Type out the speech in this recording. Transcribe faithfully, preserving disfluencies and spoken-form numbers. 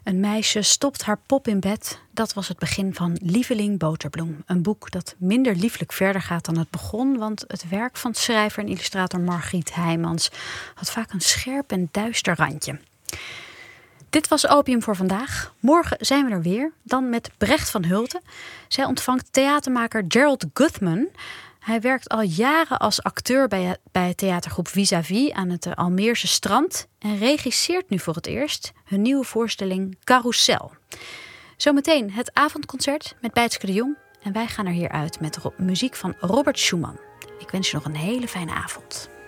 Een meisje stopt haar pop in bed. Dat was het begin van Lieveling Boterbloem. Een boek dat minder lieflijk verder gaat dan het begon. Want het werk van schrijver en illustrator Margriet Heijmans had vaak een scherp en duister randje. Dit was Opium voor vandaag. Morgen zijn we er weer. Dan met Brecht van Hulten. Zij ontvangt theatermaker Gerald Guthman. Hij werkt al jaren als acteur bij, bij theatergroep Vis-à-vis aan het Almeerse strand. En regisseert nu voor het eerst hun nieuwe voorstelling Carousel. Zometeen het avondconcert met Bijtske de Jong. En wij gaan er hier uit met ro- muziek van Robert Schumann. Ik wens je nog een hele fijne avond.